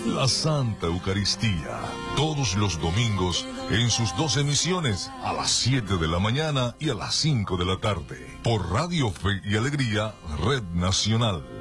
la Santa Eucaristía, todos los domingos en sus 2 emisiones, a las 7 de la mañana y a las 5 de la tarde, por Radio Fe y Alegría, Red Nacional.